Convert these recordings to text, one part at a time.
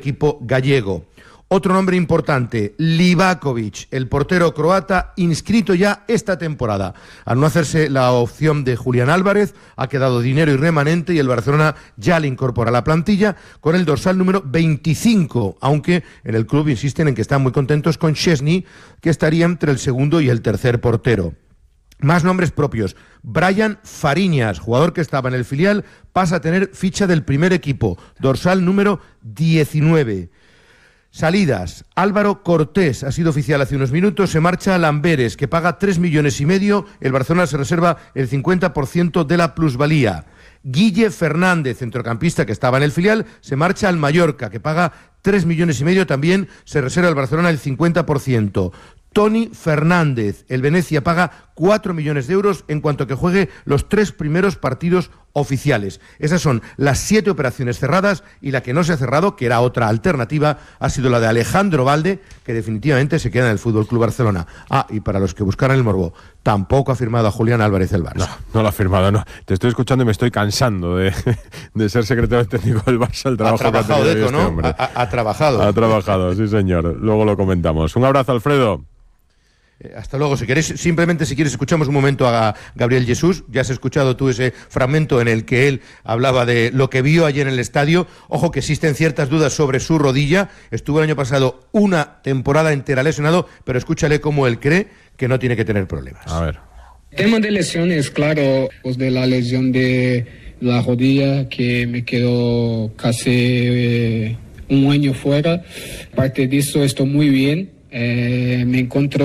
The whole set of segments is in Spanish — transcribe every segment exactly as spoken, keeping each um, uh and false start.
equipo gallego. Otro nombre importante, Livakovic, el portero croata, inscrito ya esta temporada. Al no hacerse la opción de Julián Álvarez, ha quedado dinero y remanente y el Barcelona ya le incorpora a la plantilla con el dorsal número veinticinco, aunque en el club insisten en que están muy contentos con Szczesny, que estaría entre el segundo y el tercer portero. Más nombres propios. Brian Fariñas, jugador que estaba en el filial, pasa a tener ficha del primer equipo, dorsal número diecinueve. Salidas. Álvaro Cortés ha sido oficial hace unos minutos, se marcha a Lamberes, que paga tres millones y medio, el Barcelona se reserva el cincuenta por ciento de la plusvalía. Guille Fernández, centrocampista que estaba en el filial, se marcha al Mallorca, que paga tres millones y medio, también se reserva al Barcelona el cincuenta por ciento. Toni Fernández, el Venecia paga cuatro millones de euros en cuanto que juegue los tres primeros partidos oficiales. Esas son las siete operaciones cerradas y la que no se ha cerrado, que era otra alternativa, ha sido la de Alejandro Valde, que definitivamente se queda en el F C Barcelona. Ah, y para los que buscaran el morbo, tampoco ha firmado a Julián Álvarez el Barça. No, no lo ha firmado, no. Te estoy escuchando y me estoy cansando de, de ser secretario técnico del Barça, el trabajo ha trabajado, que ha tenido Deco, este ¿no? hombre. Ha, ha, ha trabajado. Ha trabajado, sí señor. Luego lo comentamos. Un abrazo, Alfredo. Eh, hasta luego. Si queréis, simplemente si quieres escuchamos un momento a Gabriel Jesús. Ya has escuchado tú ese fragmento en el que él hablaba de lo que vio ayer en el estadio. Ojo que existen ciertas dudas sobre su rodilla. Estuvo el año pasado una temporada entera lesionado, pero escúchale cómo él cree que no tiene que tener problemas. A ver. Tema de lesiones, claro, pues de la lesión de la rodilla que me quedó casi eh, un año fuera. Aparte de eso, estoy muy bien. Eh, me encuentro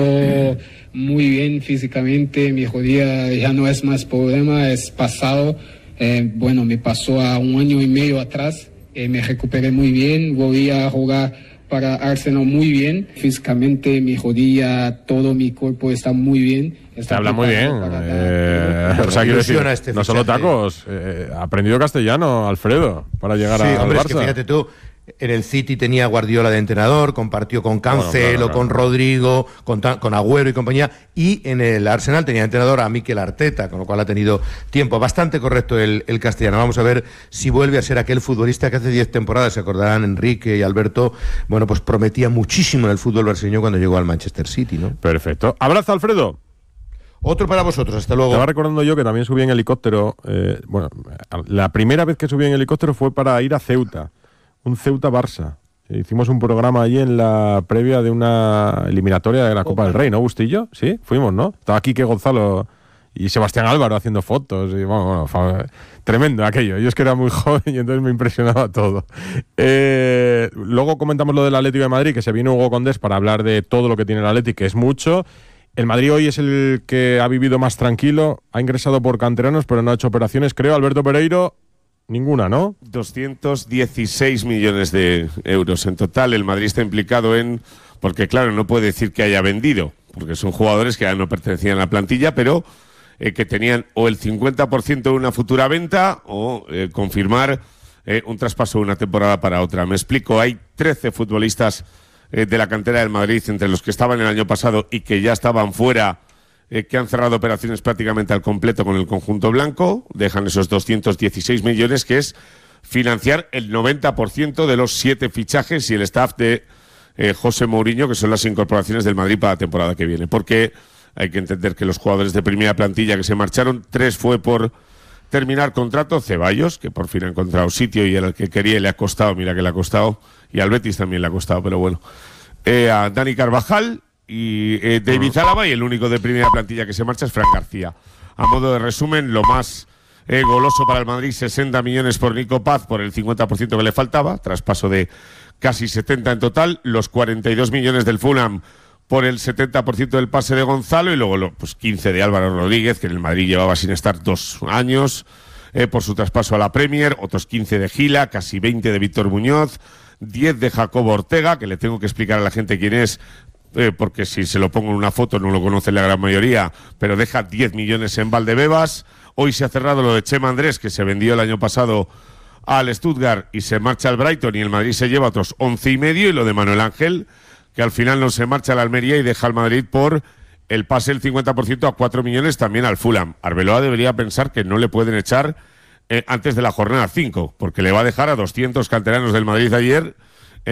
muy bien físicamente, mi rodilla ya no es más problema, es pasado. Eh, bueno, me pasó a un año y medio atrás, eh, me recuperé muy bien, volví a jugar para Arsenal muy bien. Físicamente, mi rodilla, todo mi cuerpo está muy bien. Está habla muy bien. Eh, o sea, quiero decir, este no solo tacos, eh, ha aprendido castellano, Alfredo, para llegar sí, a. Sí, hombre, al Barça. Es que fíjate tú. En el City tenía Guardiola de entrenador, compartió con Cancelo, bueno, claro, claro. con Rodrigo, con, con Agüero y compañía, y en el Arsenal tenía entrenador a Mikel Arteta, con lo cual ha tenido tiempo. Bastante correcto el, el castellano. Vamos a ver si vuelve a ser aquel futbolista que hace diez temporadas, se acordarán Enrique y Alberto, bueno, pues prometía muchísimo en el fútbol brasileño cuando llegó al Manchester City, ¿no? Perfecto. Abrazo, Alfredo. Otro para vosotros, hasta luego. Estaba recordando yo que también subí en helicóptero, eh, bueno, la primera vez que subí en helicóptero fue para ir a Ceuta. Un Ceuta-Barça. Hicimos un programa allí en la previa de una eliminatoria de la Copa del Rey, ¿no, Bustillo? Sí, fuimos, ¿no? Estaba Quique Gonzalo y Sebastián Álvaro haciendo fotos. Y bueno, bueno fue tremendo aquello. Yo es que era muy joven y entonces me impresionaba todo. Eh, luego comentamos lo del Atlético de Madrid, que se vino Hugo Condés para hablar de todo lo que tiene el Atlético, que es mucho. El Madrid hoy es el que ha vivido más tranquilo. Ha ingresado por canteranos, pero no ha hecho operaciones, creo. Alberto Pereiro... Ninguna, ¿no? doscientos dieciséis millones de euros en total. El Madrid está implicado en... Porque, claro, no puede decir que haya vendido, porque son jugadores que ya no pertenecían a la plantilla, pero eh, que tenían o el cincuenta por ciento de una futura venta o eh, confirmar eh, un traspaso de una temporada para otra. Me explico, hay trece futbolistas eh, de la cantera del Madrid, entre los que estaban el año pasado y que ya estaban fuera, Eh, que han cerrado operaciones prácticamente al completo con el conjunto blanco, dejan esos doscientos dieciséis millones, que es financiar el noventa por ciento de los siete fichajes y el staff de eh, José Mourinho, que son las incorporaciones del Madrid para la temporada que viene. Porque hay que entender que los jugadores de primera plantilla que se marcharon, tres fue por terminar contrato. Ceballos, que por fin ha encontrado sitio y era el que quería y le ha costado, mira que le ha costado, y al Betis también le ha costado, pero bueno. Eh, a Dani Carvajal y eh, David Álava, y el único de primera plantilla que se marcha es Fran García. A modo de resumen, lo más eh, goloso para el Madrid, sesenta millones por Nico Paz, por el cincuenta por ciento que le faltaba, traspaso de casi setenta en total, los cuarenta y dos millones del Fulham por el setenta por ciento del pase de Gonzalo, y luego lo, pues quince de Álvaro Rodríguez, que en el Madrid llevaba sin estar dos años, eh, por su traspaso a la Premier, otros quince de Gila, casi veinte de Víctor Muñoz, diez de Jacobo Ortega, que le tengo que explicar a la gente quién es, Eh, porque si se lo pongo en una foto no lo conoce la gran mayoría, pero deja diez millones en Valdebebas. Hoy se ha cerrado lo de Chema Andrés, que se vendió el año pasado al Stuttgart y se marcha al Brighton, y el Madrid se lleva otros once y medio, y lo de Manuel Ángel, que al final no se marcha a la Almería y deja al Madrid por el pase del cincuenta por ciento a cuatro millones también al Fulham. Arbeloa debería pensar que no le pueden echar eh, antes de la jornada cinco, porque le va a dejar a doscientos canteranos del Madrid ayer